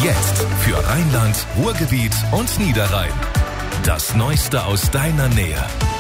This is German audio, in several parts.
Jetzt für Rheinland, Ruhrgebiet und Niederrhein. Das Neueste aus deiner Nähe.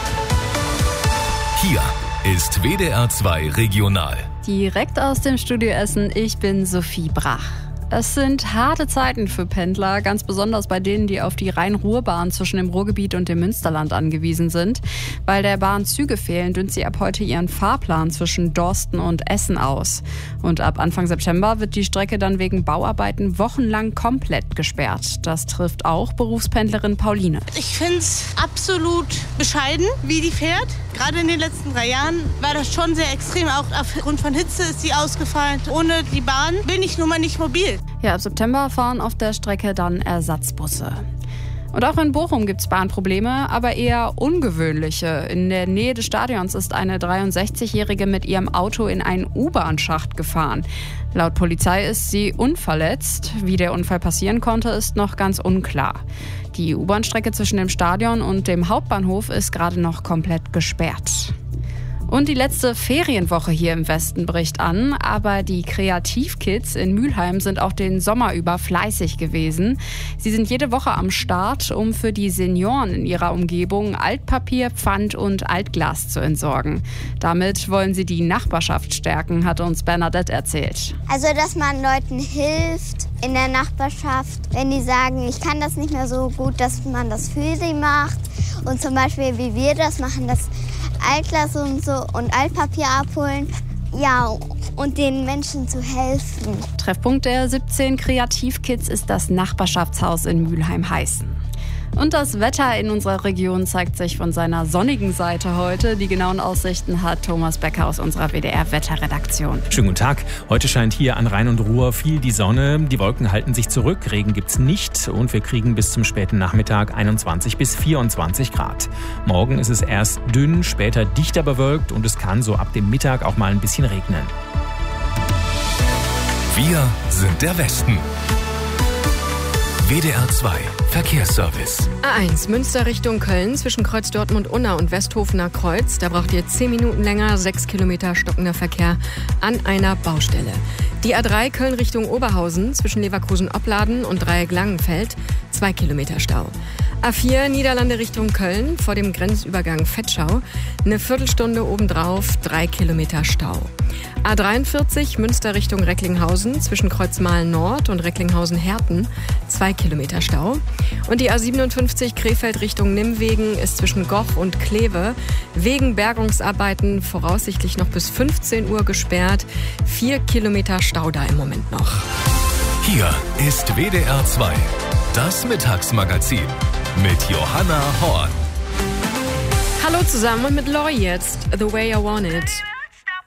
Hier ist WDR 2 Regional. Direkt aus dem Studio Essen, ich bin Sophie Brach. Es sind harte Zeiten für Pendler, ganz besonders bei denen, die auf die Rhein-Ruhr-Bahn zwischen dem Ruhrgebiet und dem Münsterland angewiesen sind. Weil der Bahn Züge fehlen, dünnt sie ab heute ihren Fahrplan zwischen Dorsten und Essen aus. Und ab Anfang September wird die Strecke dann wegen Bauarbeiten wochenlang komplett gesperrt. Das trifft auch Berufspendlerin Pauline. Ich finde es absolut bescheiden, wie die fährt. Gerade in den letzten 3 Jahren war das schon sehr extrem. Auch aufgrund von Hitze ist sie ausgefallen. Ohne die Bahn bin ich nun mal nicht mobil. Ja, ab September fahren auf der Strecke dann Ersatzbusse. Und auch in Bochum gibt es Bahnprobleme, aber eher ungewöhnliche. In der Nähe des Stadions ist eine 63-Jährige mit ihrem Auto in einen U-Bahn-Schacht gefahren. Laut Polizei ist sie unverletzt. Wie der Unfall passieren konnte, ist noch ganz unklar. Die U-Bahn-Strecke zwischen dem Stadion und dem Hauptbahnhof ist gerade noch komplett gesperrt. Und die letzte Ferienwoche hier im Westen bricht an, aber die Kreativkids in Mülheim sind auch den Sommer über fleißig gewesen. Sie sind jede Woche am Start, um für die Senioren in ihrer Umgebung Altpapier, Pfand und Altglas zu entsorgen. Damit wollen sie die Nachbarschaft stärken, hat uns Bernadette erzählt. Also, dass man Leuten hilft in der Nachbarschaft, wenn die sagen, ich kann das nicht mehr so gut, dass man das für sie macht. Und zum Beispiel, wie wir das machen, das Altglas und so und Altpapier abholen. Ja, und den Menschen zu helfen. Treffpunkt der 17 Kreativkids ist das Nachbarschaftshaus in Mülheim-Heißen. Und das Wetter in unserer Region zeigt sich von seiner sonnigen Seite heute. Die genauen Aussichten hat Thomas Becker aus unserer WDR-Wetterredaktion. Schönen guten Tag. Heute scheint hier an Rhein und Ruhr viel die Sonne. Die Wolken halten sich zurück, Regen gibt's nicht und wir kriegen bis zum späten Nachmittag 21 bis 24 Grad. Morgen ist es erst dünn, später dichter bewölkt und es kann so ab dem Mittag auch mal ein bisschen regnen. Wir sind der Westen. WDR 2 Verkehrsservice. A1 Münster Richtung Köln zwischen Kreuz Dortmund-Unna und Westhofener Kreuz. Da braucht ihr 10 Minuten länger, 6 Kilometer stockender Verkehr an einer Baustelle. Die A3 Köln Richtung Oberhausen zwischen Leverkusen-Opladen und Dreieck-Langenfeld, 2 Kilometer Stau. A4 Niederlande Richtung Köln vor dem Grenzübergang Vetschau, eine Viertelstunde obendrauf, 3 Kilometer Stau. A43 Münster Richtung Recklinghausen zwischen Kreuzmahlen Nord und Recklinghausen-Herten, 2 Kilometer Stau. Und die A57 Krefeld Richtung Nimwegen ist zwischen Goch und Kleve wegen Bergungsarbeiten voraussichtlich noch bis 15 Uhr gesperrt. 4 Kilometer Stau da im Moment noch. Hier ist WDR 2, das Mittagsmagazin mit Johanna Horn. Hallo zusammen und mit Lori jetzt, The Way I Want It.